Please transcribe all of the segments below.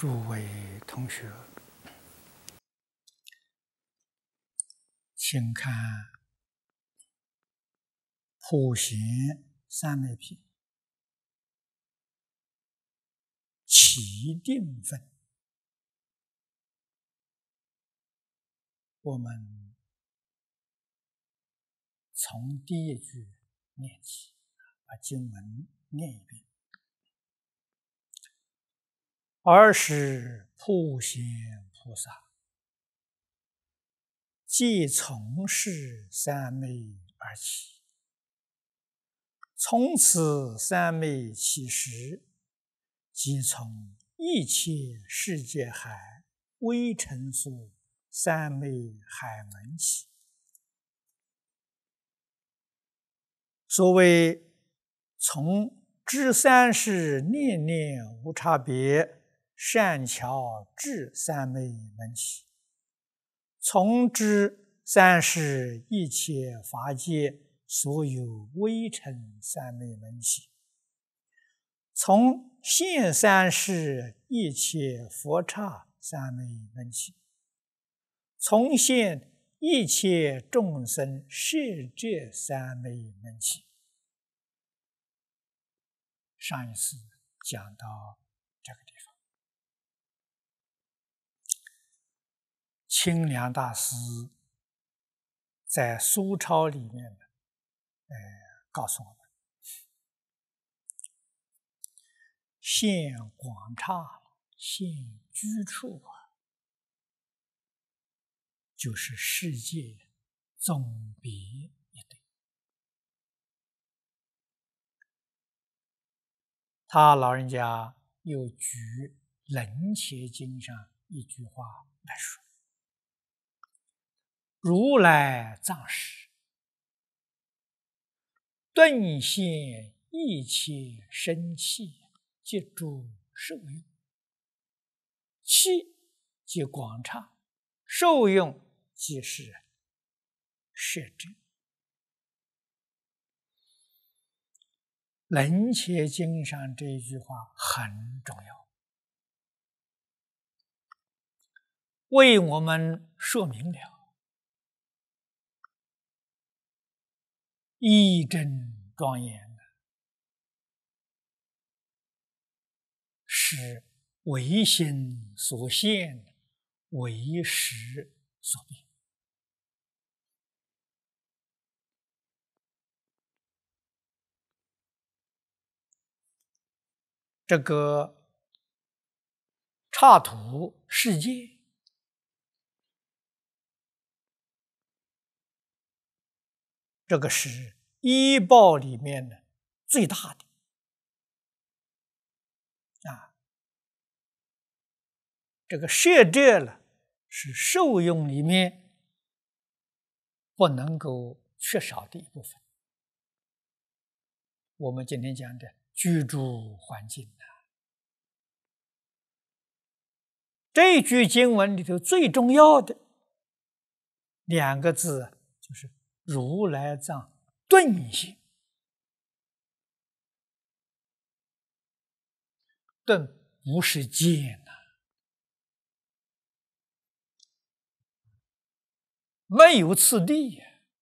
诸位同学，请看《普贤三昧品》起定分。我们从第一句念起，把经文念一遍。尔时普贤菩萨即从事三昧而起，从此三昧起时，即从一切世界海微尘所三昧海门起。所谓从知三世念念无差别善巧智三昧门起，从知三世一切法界所有微尘三昧门起，从现三世一切佛刹三昧门起，从现一切众生摄这三昧门起。上一次讲到这个地方，清凉大师在苏钞里面告诉我们，现广刹现居处就是世界总别一对。他老人家又举《楞伽经》上一句话来说：如来藏识，顿现一切生气，即诸受用。气即广刹，受用即是摄这。楞伽经上这一句话很重要，为我们说明了义正庄严的是唯心所现，唯识所变。这个刹土世界这个是依报里面的最大的这个摄这了是受用里面不能够缺少的一部分。我们今天讲的居住环境这句经文里头最重要的两个字就是如来藏顿现。顿不是见没有次第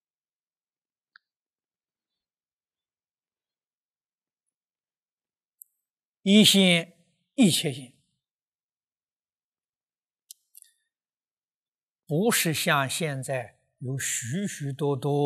一现一切现，不是像现在有许许多多